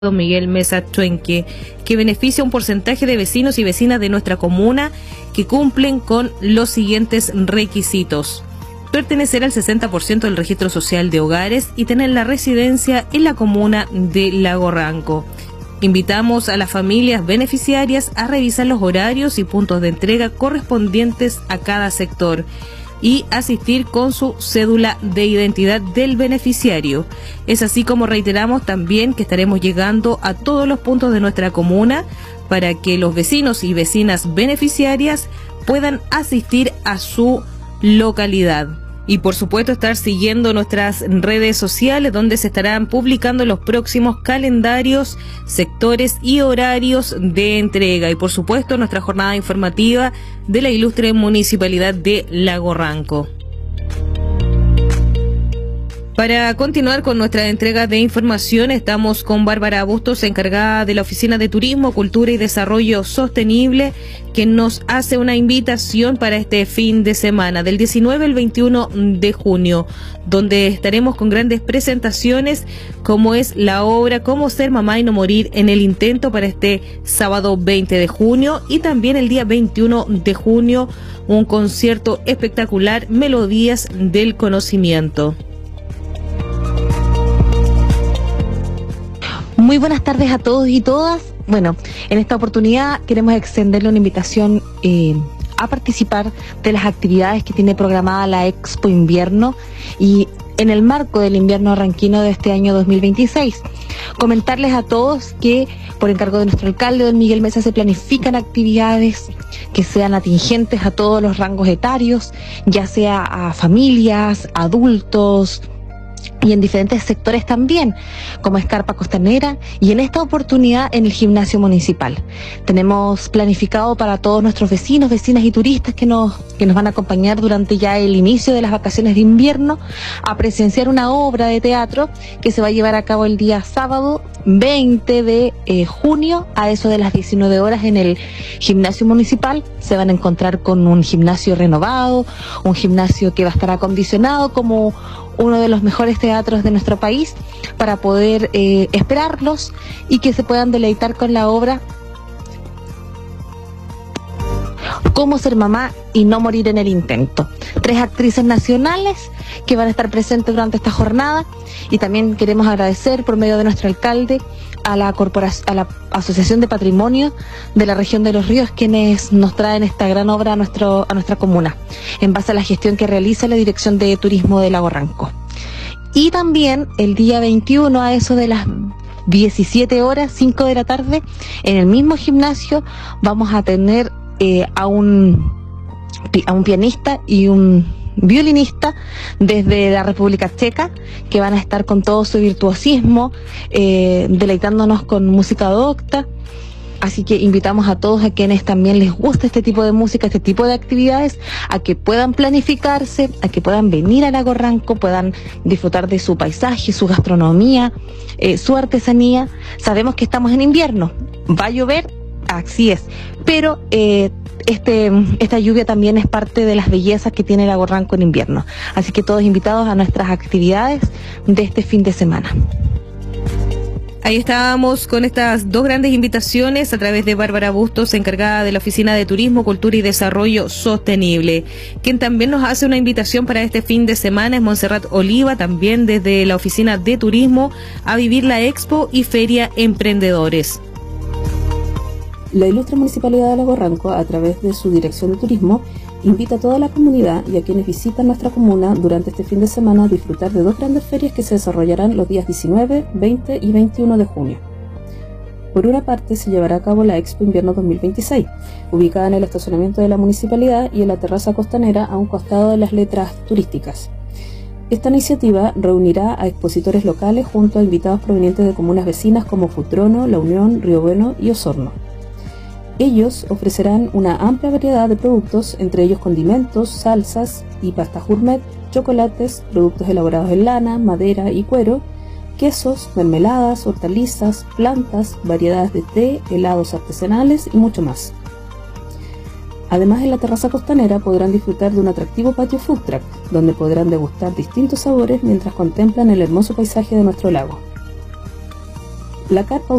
Don Miguel Mesa Chuenque, que beneficia a un porcentaje de vecinos y vecinas de nuestra comuna que cumplen con los siguientes requisitos: pertenecer al 60% del registro social de hogares y tener la residencia en la comuna de Lago Ranco. Invitamos a las familias beneficiarias a revisar los horarios y puntos de entrega correspondientes a cada sector y asistir con su cédula de identidad del beneficiario. Es así como reiteramos también que estaremos llegando a todos los puntos de nuestra comuna para que los vecinos y vecinas beneficiarias puedan asistir a su localidad. Y por supuesto estar siguiendo nuestras redes sociales, donde se estarán publicando los próximos calendarios, sectores y horarios de entrega. Y por supuesto nuestra jornada informativa de la ilustre Municipalidad de Lago Ranco. Para continuar con nuestra entrega de información, estamos con Bárbara Bustos, encargada de la Oficina de Turismo, Cultura y Desarrollo Sostenible, que nos hace una invitación para este fin de semana, del 19 al 21 de junio, donde estaremos con grandes presentaciones, como es la obra Cómo ser mamá y no morir en el intento, para este sábado 20 de junio, y también el día 21 de junio, un concierto espectacular, Melodías del Conocimiento. Muy buenas tardes a todos y todas. Bueno, en esta oportunidad queremos extenderle una invitación a participar de las actividades que tiene programada la Expo Invierno, y en el marco del invierno ranquino de este año 2026. Comentarles a todos que por encargo de nuestro alcalde, don Miguel Mesa, se planifican actividades que sean atingentes a todos los rangos etarios, ya sea a familias, adultos, y en diferentes sectores también, como Escarpa Costanera, y en esta oportunidad en el gimnasio municipal. Tenemos planificado para todos nuestros vecinos, vecinas y turistas que nos van a acompañar durante ya el inicio de las vacaciones de invierno a presenciar una obra de teatro que se va a llevar a cabo el día sábado 20 de junio a eso de las 19 horas en el gimnasio municipal. Se van a encontrar con un gimnasio renovado, un gimnasio que va a estar acondicionado como uno de los mejores teatros de nuestro país, para poder esperarlos y que se puedan deleitar con la obra Cómo ser mamá y no morir en el intento. 3 actrices nacionales que van a estar presentes durante esta jornada, y también queremos agradecer por medio de nuestro alcalde a la Asociación de Patrimonio de la Región de los Ríos, quienes nos traen esta gran obra a nuestra comuna, en base a la gestión que realiza la Dirección de Turismo de Lago Ranco. Y también el día 21 a eso de las 17 horas, 5 de la tarde, en el mismo gimnasio vamos a tener a un pianista y un violinista desde la República Checa, que van a estar con todo su virtuosismo, deleitándonos con música docta. Así que invitamos a todos, a quienes también les gusta este tipo de música, este tipo de actividades, a que puedan planificarse, a que puedan venir a Lago Ranco, puedan disfrutar de su paisaje, su gastronomía, su artesanía. Sabemos que estamos en invierno, va a llover, así es, pero esta lluvia también es parte de las bellezas que tiene Lago Ranco en invierno. Así que todos invitados a nuestras actividades de este fin de semana. Ahí estábamos con estas 2 grandes invitaciones a través de Bárbara Bustos, encargada de la Oficina de Turismo, Cultura y Desarrollo Sostenible. Quien también nos hace una invitación para este fin de semana es Montserrat Oliva, también desde la Oficina de Turismo, a vivir la Expo y Feria Emprendedores. La ilustre Municipalidad de Lago Ranco, a través de su Dirección de Turismo, invita a toda la comunidad y a quienes visitan nuestra comuna durante este fin de semana a disfrutar de 2 grandes ferias que se desarrollarán los días 19, 20 y 21 de junio. Por una parte, se llevará a cabo la Expo Invierno 2026, ubicada en el estacionamiento de la Municipalidad y en la terraza costanera a un costado de las letras turísticas. Esta iniciativa reunirá a expositores locales junto a invitados provenientes de comunas vecinas como Futrono, La Unión, Río Bueno y Osorno. Ellos ofrecerán una amplia variedad de productos, entre ellos condimentos, salsas y pastas gourmet, chocolates, productos elaborados en lana, madera y cuero, quesos, mermeladas, hortalizas, plantas, variedades de té, helados artesanales y mucho más. Además, en la terraza costanera podrán disfrutar de un atractivo patio food truck, donde podrán degustar distintos sabores mientras contemplan el hermoso paisaje de nuestro lago. La carpa